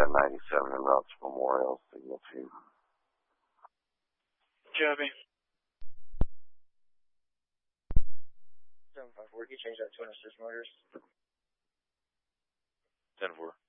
97 en route to Memorial, signal 2. Copy. 754, can you change that 206 motors? 10-4.